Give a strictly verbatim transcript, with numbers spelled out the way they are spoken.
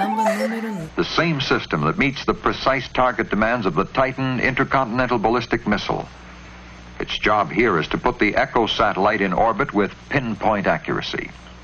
The same system that meets the precise target demands of the Titan intercontinental ballistic missile. Its job here is to put the Echo satellite in orbit with pinpoint accuracy.